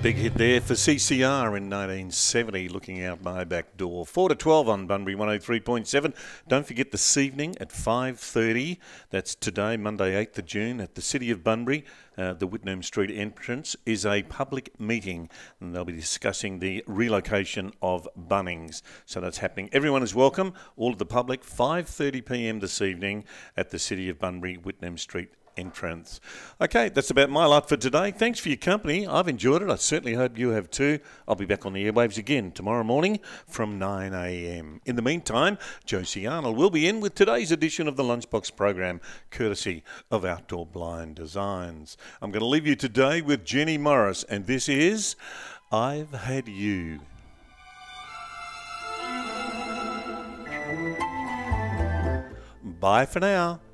Big hit there for CCR in 1970, Looking Out My Back Door. 4 to 12 on Bunbury 103.7. Don't forget this evening at 5:30, that's today, Monday 8th of June, at the City of Bunbury, the Whitnam Street entrance, is a public meeting, and they'll be discussing the relocation of Bunnings. So that's happening. Everyone is welcome, all of the public, 5:30pm this evening at the City of Bunbury, Whitnam Street entrance. Okay, that's about my lot for today. Thanks for your company. I've enjoyed it. I certainly hope you have too. I'll be back on the airwaves again tomorrow morning from 9am. In the meantime, Josie Arnold will be in with today's edition of the Lunchbox program, courtesy of Outdoor Blind Designs. I'm going to leave you today with Jenny Morris, and this is I've Had You. Bye for now.